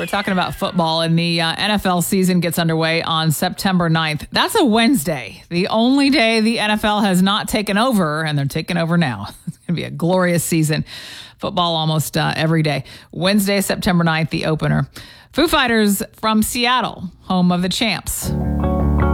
We're talking about football, and the NFL season gets underway on September 9th. That's a Wednesday, the only day the NFL has not taken over, and they're taking over now. It's going to be a glorious season. Football almost every day. Wednesday, September 9th, the opener. Foo Fighters from Seattle, home of the champs.